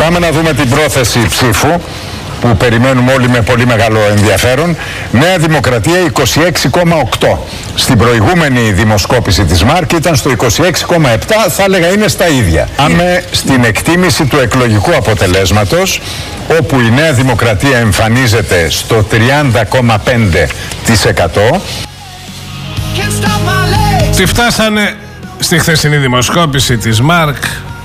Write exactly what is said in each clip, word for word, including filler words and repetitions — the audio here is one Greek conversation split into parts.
Πάμε να δούμε την πρόθεση ψήφου που περιμένουμε όλοι με πολύ μεγάλο ενδιαφέρον. Νέα Δημοκρατία είκοσι έξι κόμμα οκτώ. Στην προηγούμενη δημοσκόπηση της ΜΑΡΚ ήταν στο είκοσι έξι κόμμα επτά, θα έλεγα είναι στα ίδια. Πάμε στην εκτίμηση του εκλογικού αποτελέσματος, όπου η Νέα Δημοκρατία εμφανίζεται στο τριάντα κόμμα πέντε τοις εκατό. Τι φτάσανε στη χθεσινή δημοσκόπηση της ΜΑΡΚ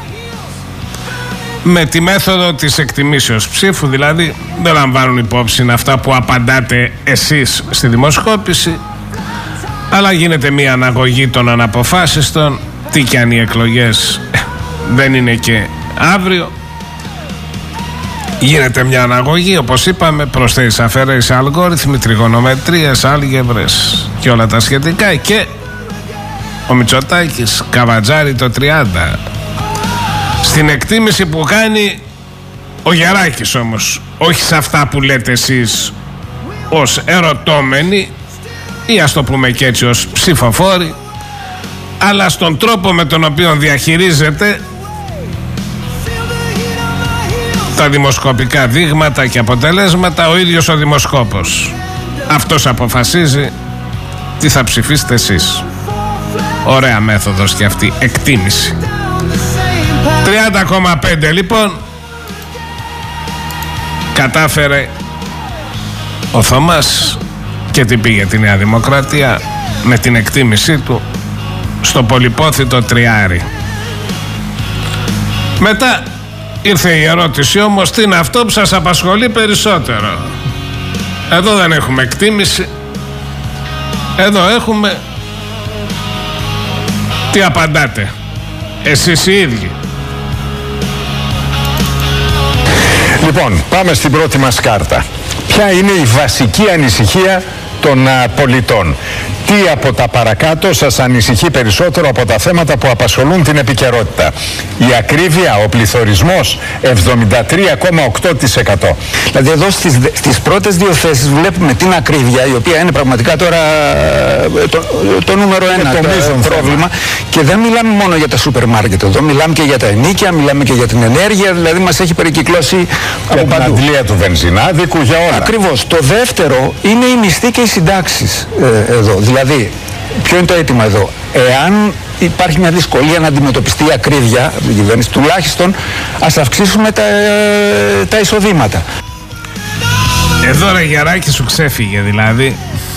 με τη μέθοδο της εκτιμήσεως ψήφου, δηλαδή δεν λαμβάνουν υπόψη αυτά που απαντάτε εσείς στη δημοσκόπηση, αλλά γίνεται μια αναγωγή των αναποφάσιστων. Τι κι αν οι εκλογές δεν είναι και αύριο, γίνεται μια αναγωγή, όπως είπαμε, προσθέσεις, αφαιρέσεις, αλγόριθμοι, τριγωνομετρίες, άλγευρες και όλα τα σχετικά. Και ο Μητσοτάκης καβατζάρει το τριάντα στην εκτίμηση που κάνει ο Γεράκης, όμως όχι σε αυτά που λέτε εσείς ως ερωτώμενοι ή ας το πούμε και έτσι ως ψηφοφόροι, αλλά στον τρόπο με τον οποίο διαχειρίζεται τα δημοσκοπικά δείγματα και αποτελέσματα ο ίδιος ο δημοσκόπος. Αυτός αποφασίζει τι θα ψηφίσετε εσείς. Ωραία μέθοδος και αυτή, εκτίμηση. τριάντα κόμμα πέντε λοιπόν κατάφερε ο Θωμάς και την πήγε τη Νέα Δημοκρατία με την εκτίμησή του στο πολυπόθητο τριάρι. Μετά ήρθε η ερώτηση όμως, τι είναι αυτό που σας απασχολεί περισσότερο? Εδώ δεν έχουμε εκτίμηση, εδώ έχουμε τι απαντάτε εσείς οι ίδιοι. Λοιπόν, πάμε στην πρώτη μας κάρτα. Ποια είναι η βασική ανησυχία των α, πολιτών? Τι από τα παρακάτω σας ανησυχεί περισσότερο από τα θέματα που απασχολούν την επικαιρότητα? Η ακρίβεια, ο πληθωρισμός, εβδομήντα τρία κόμμα οκτώ τοις εκατό. Δηλαδή εδώ στις, στις πρώτες δύο θέσεις βλέπουμε την ακρίβεια, η οποία είναι πραγματικά τώρα το, το νούμερο ένα το πρόβλημα. Θέμα. Και δεν μιλάμε μόνο για τα σούπερ μάρκετ εδώ, μιλάμε και για τα ενοίκια, μιλάμε και για την ενέργεια, δηλαδή μας έχει περικυκλώσει από παντού. Την αντλία του βενζινάδικου, για όλα. Ακριβώς. Το δεύτερο είναι οι μισθοί και οι συντάξεις ε, εδώ. Δηλαδή, ποιο είναι το αίτημα εδώ? Εάν υπάρχει μια δυσκολία να αντιμετωπιστεί η ακρίβεια από την κυβέρνηση, τουλάχιστον ας αυξήσουμε τα, τα εισοδήματα. Εδώ ρε Γεράκη σου ξέφυγε, δηλαδή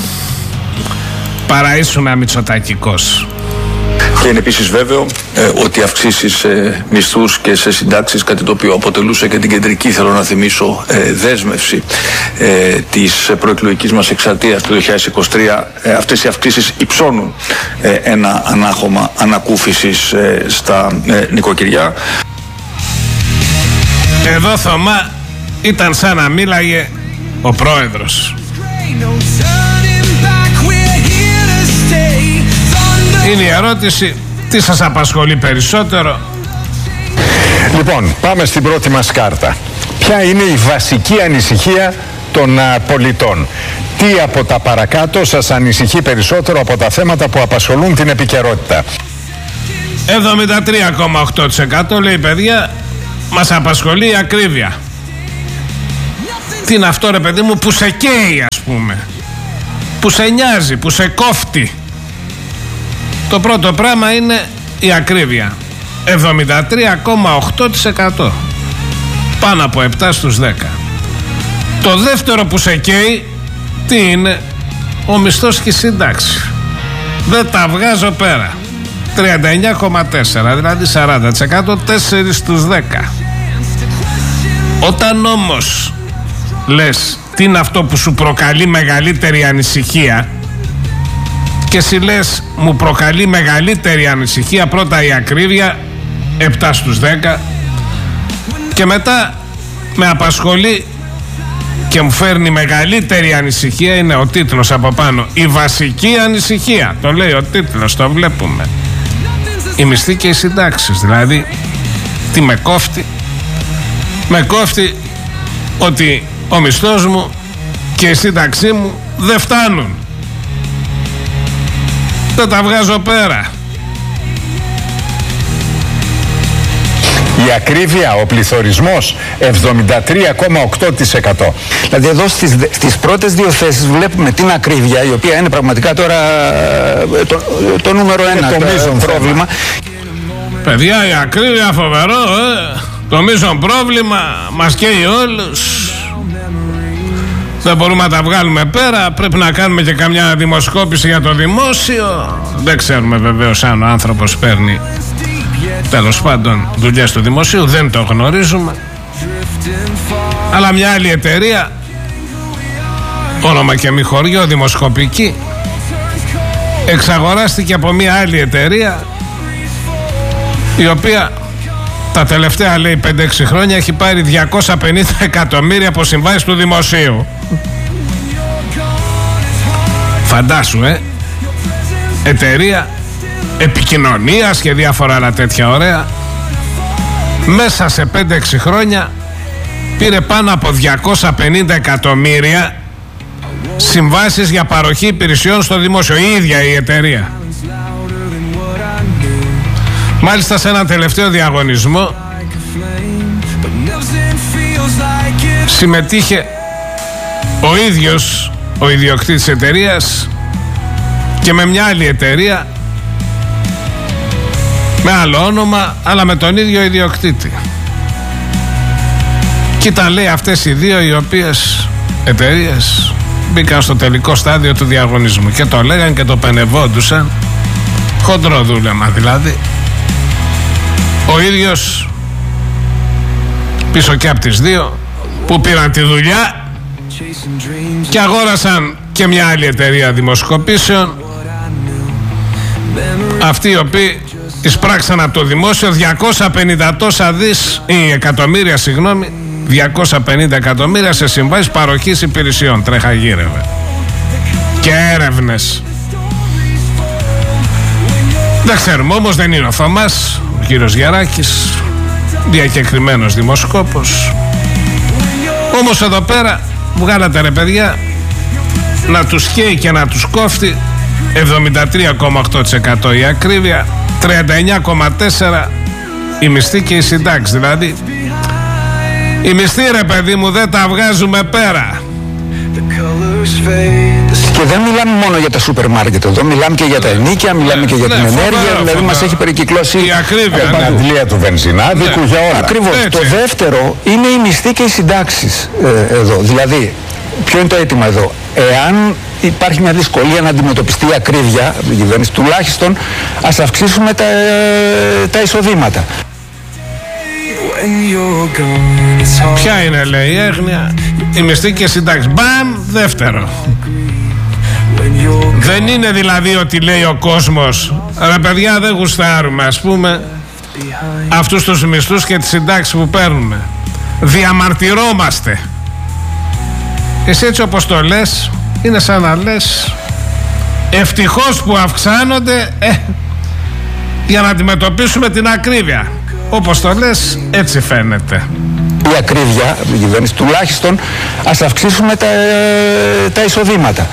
παρά ήσουν αμητσοτακικός. Και είναι επίσης βέβαιο ε, ότι αυξήσεις σε μισθούς και σε συντάξεις, κάτι το οποίο αποτελούσε και την κεντρική, θέλω να θυμίσω, ε, δέσμευση ε, της προεκλογικής μας εξαρτίας του δύο χιλιάδες είκοσι τρία, ε, αυτές οι αυξήσεις υψώνουν ε, ένα ανάχωμα ανακούφισης ε, στα ε, νοικοκυριά. Εδώ Θωμά ήταν σαν να μίλαγε ο πρόεδρος. Είναι η ερώτηση, τι σας απασχολεί περισσότερο? Λοιπόν, πάμε στην πρώτη μας κάρτα. Ποια είναι η βασική ανησυχία των α, πολιτών? Τι από τα παρακάτω σας ανησυχεί περισσότερο από τα θέματα που απασχολούν την επικαιρότητα? εβδομήντα τρία κόμμα οκτώ τοις εκατό λέει, παιδιά, μας απασχολεί η ακρίβεια. Τι είναι αυτό ρε παιδί μου που σε καίει, ας πούμε, που σε νοιάζει, που σε κόφτει? Το πρώτο πράγμα είναι η ακρίβεια, εβδομήντα τρία κόμμα οκτώ τοις εκατό, πάνω από επτά στους δέκα. Το δεύτερο που σε καίει τι είναι? Ο μισθός και η σύνταξη. Δεν τα βγάζω πέρα, τριάντα εννιά κόμμα τέσσερα, δηλαδή σαράντα τοις εκατό, τέσσερα στους δέκα. Όταν όμως λες τι είναι αυτό που σου προκαλεί μεγαλύτερη ανησυχία, και εσύ λες μου προκαλεί μεγαλύτερη ανησυχία πρώτα η ακρίβεια, επτά στους δέκα, και μετά με απασχολεί και μου φέρνει μεγαλύτερη ανησυχία, είναι ο τίτλος από πάνω, η βασική ανησυχία, το λέει ο τίτλος, το βλέπουμε, η μισθή και οι συντάξεις. Δηλαδή τι με κόφτει? Με κόφτει ότι ο μισθός μου και η σύνταξή μου δεν φτάνουν, δεν τα βγάζω πέρα. Η ακρίβεια, ο πληθωρισμός εβδομήντα τρία κόμμα οκτώ τοις εκατό. Δηλαδή εδώ στις, στις πρώτες δύο θέσεις βλέπουμε την ακρίβεια, η οποία είναι πραγματικά τώρα το, το νούμερο ένα το, το πρόβλημα. Παιδιά, η ακρίβεια φοβερό, ε. Το μείζον πρόβλημα μας καίει όλους. Δεν μπορούμε να τα βγάλουμε πέρα. Πρέπει να κάνουμε και καμιά δημοσκόπηση για το δημόσιο. Δεν ξέρουμε βεβαίως αν ο άνθρωπος παίρνει, τέλος πάντων, δουλειές του δημοσίου. Δεν το γνωρίζουμε. Αλλά μια άλλη εταιρεία, όνομα και μη χωριό, δημοσκοπική, εξαγοράστηκε από μια άλλη εταιρεία, η οποία τα τελευταία, λέει, πέντε έξι χρόνια έχει πάρει διακόσια πενήντα εκατομμύρια από συμβάσεις του δημοσίου. Φαντάσου, ε εταιρεία επικοινωνίας και διάφορα άλλα τέτοια ωραία, μέσα σε πέντε έξι χρόνια πήρε πάνω από διακόσια πενήντα εκατομμύρια συμβάσεις για παροχή υπηρεσιών στο δημόσιο, η ίδια η εταιρεία. Μάλιστα σε ένα τελευταίο διαγωνισμό συμμετείχε ο ίδιος ο ιδιοκτήτης εταιρείας και με μια άλλη εταιρεία με άλλο όνομα, αλλά με τον ίδιο ιδιοκτήτη. Και ήταν, λέει, αυτές οι δύο οι οποίες εταιρείες μπήκαν στο τελικό στάδιο του διαγωνισμού και το λέγαν και το πενευόντουσαν, χοντρό δούλεμα δηλαδή. Ο ίδιος πίσω και από τις δύο που πήραν τη δουλειά και αγόρασαν και μια άλλη εταιρεία δημοσκοπήσεων, αυτοί οι οποίοι εισπράξαν από το δημόσιο διακόσια πενήντα τόσα δις ή εκατομμύρια, συγγνώμη, διακόσια πενήντα εκατομμύρια σε συμβάσεις παροχής υπηρεσιών. Τρέχα γύρευε. Και έρευνες. Δεν ξέρουμε όμως, δεν είναι ο Θωμάς, ο κύριος Γεράκης, διακεκριμένος δημοσκόπος. Όμως εδώ πέρα βγάλατε, ρε παιδιά, να τους χαίει και να τους κόφτει. Εβδομήντα τρία κόμμα οκτώ τοις εκατό η ακρίβεια, τριάντα εννιά κόμμα τέσσερα τοις εκατό η μισθή και η συντάξη. Δηλαδή η μισθή, ρε παιδί μου, δεν τα βγάζουμε πέρα. Και δεν μιλάμε μόνο για τα σούπερ μάρκετ εδώ, μιλάμε και για τα ενίκια, μιλάμε ναι, και για ναι, την ενέργεια, φοβερό, δηλαδή φοβερό. Μας έχει περικυκλώσει η ακρίβεια, η αντλία του βενζινάδικου, ναι, για όλα. Ακριβώς. Το δεύτερο είναι η μισθή και οι συντάξεις ε, εδώ. Δηλαδή, ποιο είναι το αίτημα εδώ? Εάν υπάρχει μια δυσκολία να αντιμετωπιστεί η ακρίβεια από την κυβέρνηση, τουλάχιστον ας αυξήσουμε τα, τα εισοδήματα. Ποια είναι, λέει, η έγνοια? Η μισθή και συντάξη. Μπαμ, δεύτερο. Δεν είναι δηλαδή ότι λέει ο κόσμος, ρε παιδιά, δεν γουστάρουμε, ας πούμε, αυτούς τους μισθούς και τις συντάξεις που παίρνουμε. Διαμαρτυρόμαστε. Εσύ έτσι όπως το λες, είναι σαν να λες ευτυχώς που αυξάνονται ε, για να αντιμετωπίσουμε την ακρίβεια. Όπως το λες, έτσι φαίνεται. Η ακρίβεια από την κυβέρνηση, τουλάχιστον ας αυξήσουμε τα, τα εισοδήματα.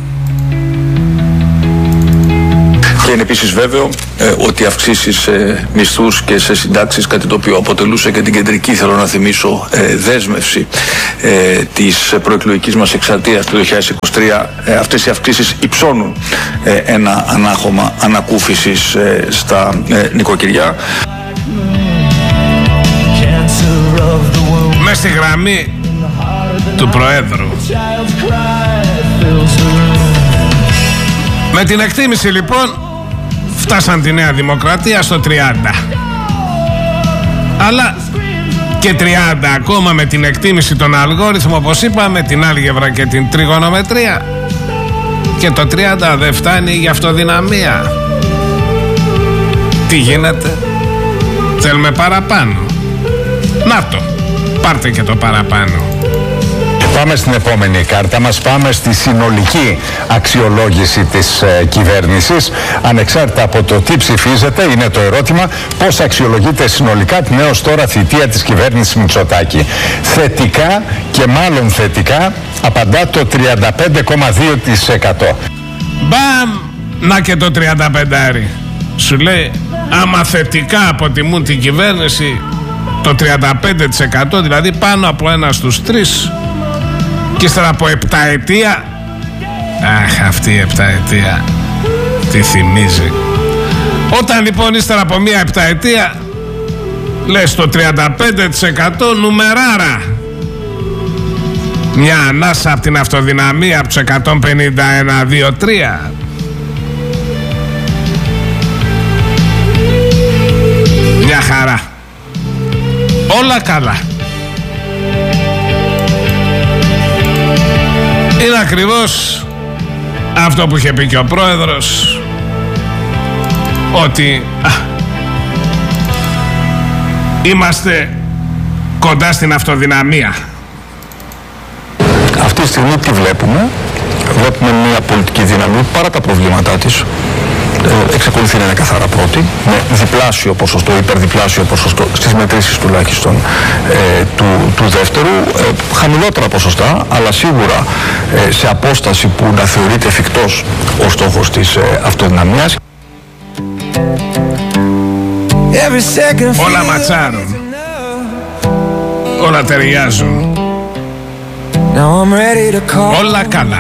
Και είναι επίσης βέβαιο ε, ότι οι αυξήσεις σε μισθούς και σε συντάξεις, κάτι το οποίο αποτελούσε και την κεντρική, θέλω να θυμίσω, ε, δέσμευση ε, της προεκλογικής μας εξαρτίας του δύο χιλιάδες είκοσι τρία, ε, αυτές οι αυξήσεις υψώνουν ε, ένα ανάχωμα ανακούφισης ε, στα ε, νοικοκυριά. Μες στη γραμμή του Προέδρου. Με την εκτίμηση λοιπόν φτάσαν τη Νέα Δημοκρατία στο τριάντα. Αλλά και τριάντα ακόμα με την εκτίμηση των αλγόριθμων, όπως είπαμε, την άλγευρα και την τριγωνομετρία. Και το τριάντα δεν φτάνει για αυτοδυναμία. Τι γίνεται? Θέλουμε παραπάνω. Να το, πάρτε και το παραπάνω. Πάμε στην επόμενη κάρτα μας, πάμε στη συνολική αξιολόγηση της ε, κυβέρνησης. Ανεξάρτητα από το τι ψηφίζετε, είναι το ερώτημα πώς αξιολογείται συνολικά την έως τώρα θητεία της κυβέρνησης Μητσοτάκη. Θετικά και μάλλον θετικά απαντά το τριάντα πέντε κόμμα δύο τοις εκατό. Μπαμ! Να και το τριάντα πέντε. Σου λέει, άμα θετικά αποτιμούν την κυβέρνηση, το τριάντα πέντε τοις εκατό, δηλαδή πάνω από ένα στους τρεις, και ύστερα από επταετία, αχ, αυτή η επταετία τι θυμίζει. Όταν λοιπόν ύστερα από μία επταετία λες το τριάντα πέντε τοις εκατό, νουμεράρα, μια ανάσα από την αυτοδυναμία, από τους εκατόν πενήντα ένα, δύο, τρία. Μια χαρά. Όλα καλά. Είναι ακριβώς αυτό που είχε πει και ο πρόεδρος, ότι α, είμαστε κοντά στην αυτοδυναμία. Αυτή τη στιγμή τι βλέπουμε? Βλέπουμε μια πολιτική δύναμη παρά τα προβλήματά της ε, εξακολουθεί να είναι καθαρά πρώτη, με διπλάσιο ποσοστό, υπερδιπλάσιο ποσοστό στις μετρήσεις τουλάχιστον ε, του, του δεύτερου, ε, χαμηλότερα ποσοστά, αλλά σίγουρα ε, σε απόσταση που να θεωρείται εφικτός ο στόχος της ε, αυτοδυναμίας. Όλα ματσάρουν, όλα ταιριάζουν, όλα καλά.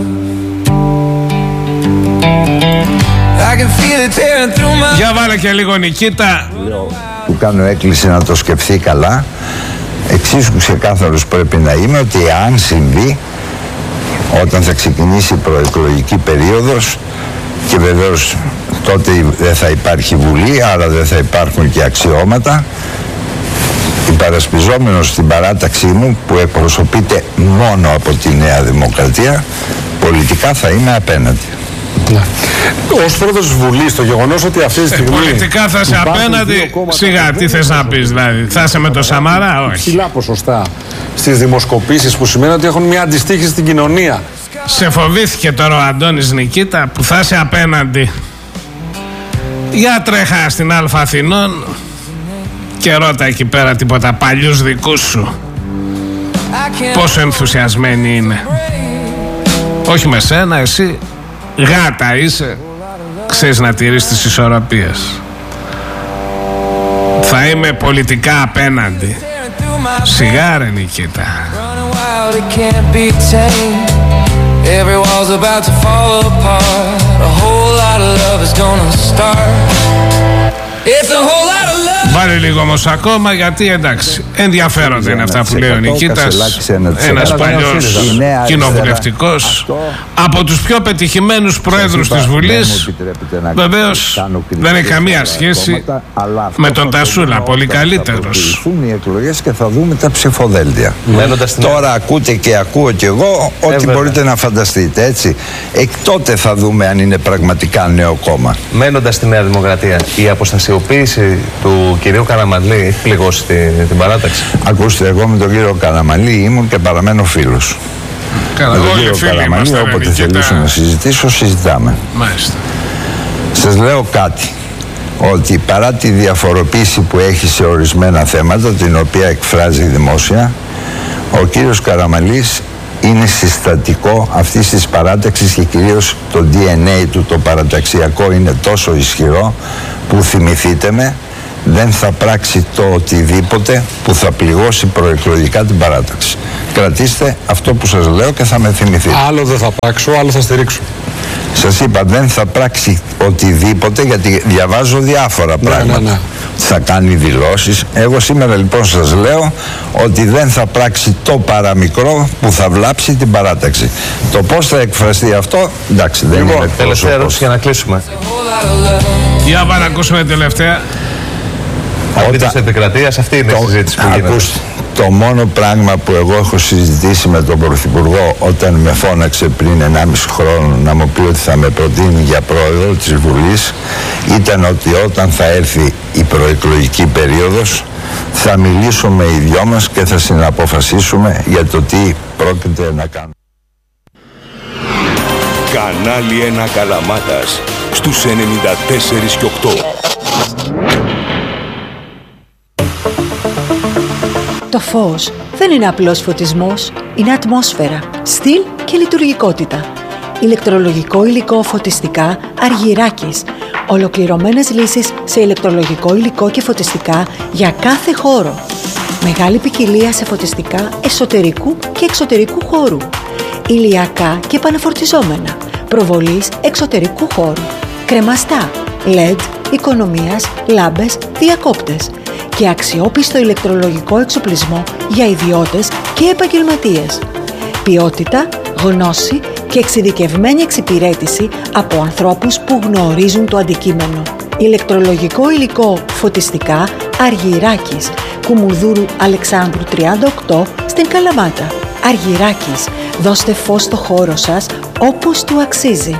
Για βάλε και λίγο, Νικήτα. Που κάνω έκκληση να το σκεφτεί καλά. Εξίσου ξεκάθαρος πρέπει να είμαι ότι αν συμβεί, όταν θα ξεκινήσει η προεκλογική περίοδος, και βεβαίως τότε δεν θα υπάρχει Βουλή, άρα δεν θα υπάρχουν και αξιώματα, υπερασπιζόμενος στην παράταξή μου, που εκπροσωπείται μόνο από τη Νέα Δημοκρατία, πολιτικά θα είμαι απέναντι. Ναι. Ως πρόεδρος της Βουλής, το γεγονός ότι αυτή τη στιγμή. Ε, πολιτικά θα είσαι απέναντι. Σιγά, τι θες να πεις, δηλαδή? Θα είσαι με το Σαμαρά? Όχι. Ψηλά ποσοστά στις δημοσκοπήσεις, που σημαίνει ότι έχουν μια αντιστοίχηση στην κοινωνία. Σε φοβήθηκε τώρα ο Αντώνης, Νικήτα, που θα είσαι απέναντι. Για τρέχα στην Αλφα Αθηνών και ρώτα εκεί πέρα τίποτα παλιούς δικούς σου πόσο ενθουσιασμένοι είναι. Όχι με σένα, εσύ γάτα είσαι, ξέρεις να τηρείς τις ισορροπίες. Θα είμαι πολιτικά απέναντι. Σιγά ρε Νικήτα. Βάλε λίγο όμως ακόμα, γιατί εντάξει, ενδιαφέροντα είναι αυτά που λέει ο Νικήτας, ένας παλιός κοινοβουλευτικός, από τους πιο πετυχημένους πρόεδρους της Βουλής. Βεβαίως δεν έχει καμία σχέση με τον Τασούλα, πολύ καλύτερος. Οι εκλογές και θα δούμε τα ψηφοδέλτια. Τώρα ακούτε και ακούω κι εγώ ό,τι μπορείτε να φανταστείτε, έτσι. Εκ τότε θα δούμε αν είναι πραγματικά νέο κόμμα. Μένοντας στη Νέα Δημοκρατία, η αποστασιοποίηση του κυρίου Καραμανλή έχει πληγώσει την, την παράταξη? Ακούστε, εγώ με τον κύριο Καραμανλή ήμουν και παραμένω φίλος. Καλά, με τον κύριο Καραμανλή, όποτε θελήσω να συζητήσω, συζητάμε. Μάλιστα. Σας λέω κάτι, ότι παρά τη διαφοροποίηση που έχει σε ορισμένα θέματα, την οποία εκφράζει δημόσια, ο κύριος Καραμανλής είναι συστατικό αυτής της παράταξης, και κυρίως το ντι εν έι του, το παραταξιακό, είναι τόσο ισχυρό που, θυμηθείτε με, δεν θα πράξει το οτιδήποτε που θα πληγώσει προεκλογικά την παράταξη. Κρατήστε αυτό που σας λέω και θα με θυμηθείτε. Άλλο δεν θα πράξω, άλλο θα στηρίξω. Σας είπα, δεν θα πράξει οτιδήποτε, γιατί διαβάζω διάφορα ναι, πράγματα. Ναι, ναι. Θα κάνει δηλώσεις. Εγώ σήμερα λοιπόν σας λέω ότι δεν θα πράξει το παραμικρό που θα βλάψει την παράταξη. Το πώς θα εκφραστεί αυτό, εντάξει, δεν λοιπόν, είναι τελευταία ερώτηση για να κλείσουμε. Για πάμε να ακούσουμε τελευταία. Όταν... της επικρατείας, αυτή είναι το... η συζήτηση που γίνεται. Ακούστε, το μόνο πράγμα που εγώ έχω συζητήσει με τον Πρωθυπουργό όταν με φώναξε πριν ενάμιση χρόνο να μου πει ότι θα με προτείνει για πρόεδρο της Βουλής, ήταν ότι όταν θα έρθει η προεκλογική περίοδος θα μιλήσουμε οι δυο μας και θα συναποφασίσουμε για το τι πρόκειται να κάνουμε. Κανάλι ένα Καλαμάτας στους ενενήντα τέσσερα και οκτώ. Το φως δεν είναι απλός φωτισμός, είναι ατμόσφαιρα, στυλ και λειτουργικότητα. Ηλεκτρολογικό υλικό φωτιστικά Αργυράκης. Ολοκληρωμένες λύσεις σε ηλεκτρολογικό υλικό και φωτιστικά για κάθε χώρο. Μεγάλη ποικιλία σε φωτιστικά εσωτερικού και εξωτερικού χώρου. Ηλιακά και επαναφορτιζόμενα. Προβολής εξωτερικού χώρου. Κρεμαστά, ελ ι ντι, οικονομίας, λάμπες, διακόπτες. Και αξιόπιστο ηλεκτρολογικό εξοπλισμό για ιδιώτες και επαγγελματίες. Ποιότητα, γνώση και εξειδικευμένη εξυπηρέτηση από ανθρώπους που γνωρίζουν το αντικείμενο. Ηλεκτρολογικό υλικό φωτιστικά Αργυράκης, Κουμουνδούρου Αλεξάνδρου τριάντα οκτώ στην Καλαμάτα. Αργυράκης, δώστε φως στο χώρο σας όπως του αξίζει.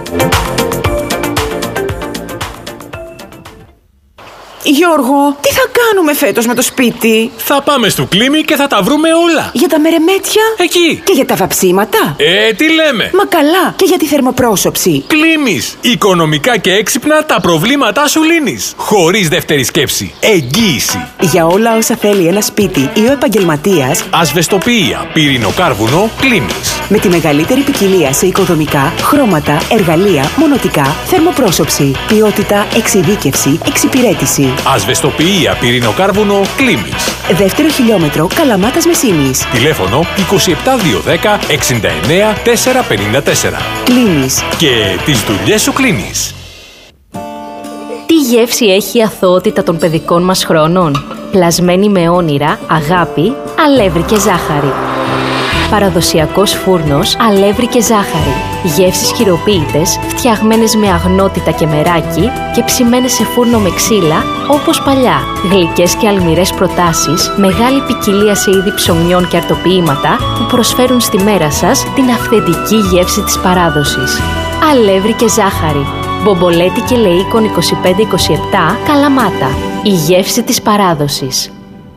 Γιώργο, τι θα κάνουμε φέτος με το σπίτι? Θα πάμε στο Κλίμι και θα τα βρούμε όλα. Για τα μερεμέτια? Εκεί. Και για τα βαψίματα? Ε, τι λέμε. Μα καλά, και για τη θερμοπρόσωψη. Κλίμις. Οικονομικά και έξυπνα τα προβλήματά σου λύνεις. Χωρίς δεύτερη σκέψη. Εγγύηση. Για όλα όσα θέλει ένα σπίτι ή ο επαγγελματίας. Ασβεστοποιία, πυρηνοκάρβουνο, Κλίμις. Με τη μεγαλύτερη ποικιλία σε οικοδομικά, χρώματα, εργαλεία, μονοτικά, θερμοπρόσωψη. Ποιότητα, εξειδίκευση, εξυπηρέτηση. Ασβεστοποιία, πυρηνοκάρβουνο, Κλίμις. Δεύτερο χιλιόμετρο, Καλαμάτας Μεσίνης. Τηλέφωνο είκοσι επτά διακόσια δέκα εξήντα εννέα τετρακόσια πενήντα τέσσερα. Κλίμις. Και τις δουλειές σου κλείνεις. Τι γεύση έχει η αθωότητα των παιδικών μας χρόνων? Πλασμένη με όνειρα, αγάπη, αλεύρι και ζάχαρη. Παραδοσιακός φούρνος, αλεύρι και ζάχαρη. Γεύσεις χειροποίητες, φτιαγμένες με αγνότητα και μεράκι και ψημένες σε φούρνο με ξύλα, όπως παλιά. Γλυκές και αλμυρές προτάσεις, μεγάλη ποικιλία σε είδη ψωμιών και αρτοποιήματα που προσφέρουν στη μέρα σας την αυθεντική γεύση της παράδοσης. Αλεύρι και ζάχαρη. Μπομπολέτη και Λεΐκον είκοσι πέντε είκοσι επτά, Καλαμάτα. Η γεύση της παράδοσης.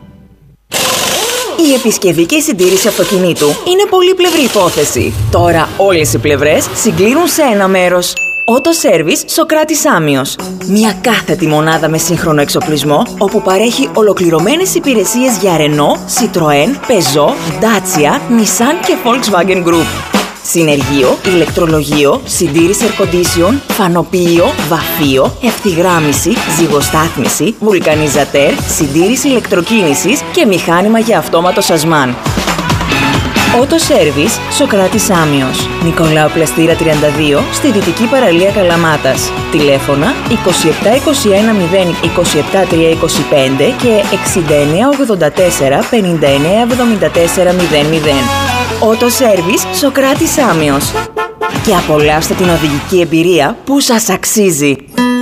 Η επισκευή και η συντήρηση αυτοκινήτου είναι πολύπλευρη υπόθεση. Τώρα όλες οι πλευρές συγκλίνουν σε ένα μέρος. Auto Service Σοκράτης Άμιος. Μια κάθετη μονάδα με σύγχρονο εξοπλισμό, όπου παρέχει ολοκληρωμένες υπηρεσίες για Renault, Citroën, Peugeot, Dacia, Nissan και Volkswagen Group. Συνεργείο, ηλεκτρολογείο, συντήρηση air condition, φανοποιείο, βαφείο, ευθυγράμμιση, ζυγοστάθμιση, βουλκανιζατέρ, συντήρηση ηλεκτροκίνησης και μηχάνημα για αυτόματο σασμάν. Auto Service Σοκράτης Άμιος. Νικολάου Πλαστήρα τριάντα δύο, στη Δυτική Παραλία Καλαμάτας. Τηλέφωνα είκοσι επτά είκοσι ένα μηδέν είκοσι επτά τριακόσια είκοσι πέντε και εξήντα εννέα ογδόντα τέσσερα πενήντα εννέα εβδομήντα τέσσερα μηδέν μηδέν. Auto Service Σοκράτης Άμιος. Και απολαύστε την οδηγική εμπειρία που σας αξίζει.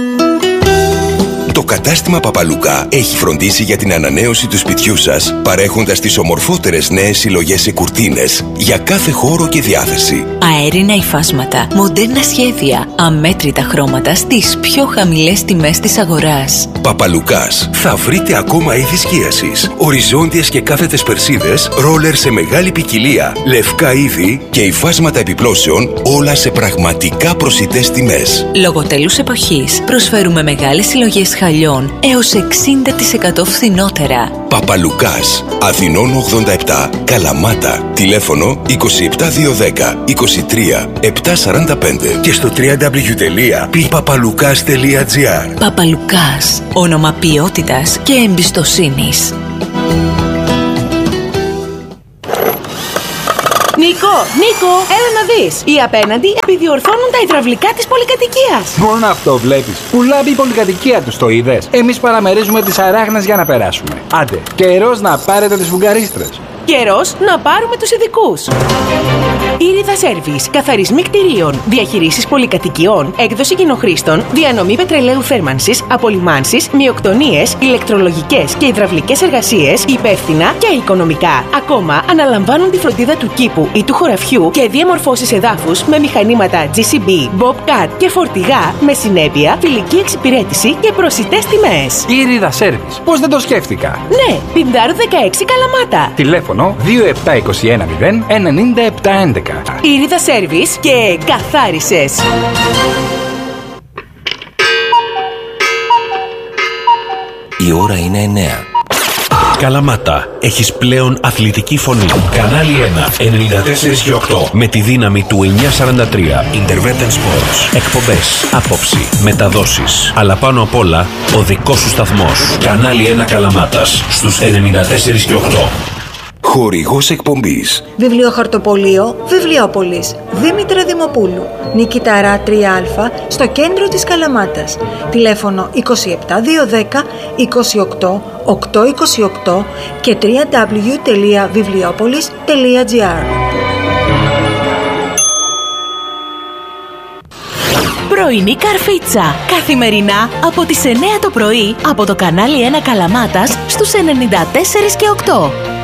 Το κατάστημα Παπαλουκά έχει φροντίσει για την ανανέωση του σπιτιού σας, παρέχοντας τις ομορφότερες νέες συλλογές σε κουρτίνες για κάθε χώρο και διάθεση. Αέρινα υφάσματα, μοντέρνα σχέδια, αμέτρητα χρώματα στις πιο χαμηλές τιμές της αγοράς. Παπαλουκάς. Θα βρείτε ακόμα είδη σκίασης, οριζόντιες και κάθετες περσίδες, ρόλερ σε μεγάλη ποικιλία, λευκά είδη και υφάσματα επιπλώσεων, όλα σε πραγματικά προσιτές τιμές. Λόγω τέλους εποχής προσφέρουμε μεγάλες συλλογές χαλιών έως εξήντα τοις εκατό φθηνότερα. Παπαλουκάς. Αθηνών ογδόντα επτά, Καλαμάτα. Τηλέφωνο είκοσι επτά διακόσια δέκα είκοσι τρία επτακόσια σαράντα πέντε και στο double-u double-u double-u τελεία πι παπαλουκάς τελεία τζι άρ. Παπαλουκάς. Όνομα ποιότητας και εμπιστοσύνης. Νίκο, Νίκο, έλα να δεις. Οι απέναντι επιδιορθώνουν τα υδραυλικά της πολυκατοικίας. Μόνο αυτό βλέπεις. Που λάμπει η πολυκατοικία τους, το είδες. Εμείς παραμερίζουμε τις αράχνες για να περάσουμε. Άντε, καιρός να πάρετε τις φουγγαρίστρες. Καιρός να πάρουμε τους ειδικούς. Ήριδα Σέρβις, καθαρισμοί κτηρίων, διαχειρήσεις πολυκατοικιών, έκδοση κοινοχρήστων, διανομή πετρελαίου θέρμανσης, απολυμάνσεις, μειοκτονίες, ηλεκτρολογικές και υδραυλικές εργασίες, υπεύθυνα και οικονομικά. Ακόμα αναλαμβάνουν τη φροντίδα του κήπου ή του χωραφιού και διαμορφώσεις εδάφους με μηχανήματα τζι σι μπι, Bobcat και φορτηγά με συνέπεια, φιλική εξυπηρέτηση και προσιτές τιμές. Ήριδα Σέρβις. Πώς δεν το σκέφτηκα. Ναι, Πινδάρου δεκαέξι Καλαμάτα. Τηλέφωνο δύο επτά είκοσι ένα μηδέν ενενήντα επτά έντεκα. Ήριδα Σέρβις και καθάρισες. Η ώρα είναι εννέα. Καλαμάτα, έχεις πλέον αθλητική φωνή. Κανάλι ένα, ενενήντα τέσσερα και οκτώ. Με τη δύναμη του εννιακόσια σαράντα τρία. Intervention Sports. Εκπομπές, άποψη, μεταδόσεις. Αλλά πάνω απ' όλα, ο δικός σου σταθμός. Κανάλι ένα Καλαμάτας, στους ενενήντα τέσσερα και οκτώ. Χορηγός εκπομπής. Βιβλιοχαρτοπωλείο Βιβλιόπολης Δήμητρα Δημοπούλου, Νικηταρά τρία Α, στο κέντρο της Καλαμάτας. Τηλέφωνο είκοσι επτά διακόσια δέκα είκοσι οκτώ οκτακόσια είκοσι οκτώ και double-u double-u double-u τελεία βιβλιόπολης τελεία τζι άρ. Πρωινή Καρφίτσα. Καθημερινά από τις εννιά το πρωί από το κανάλι ένα Καλαμάτας στους ενενήντα τέσσερα και οκτώ.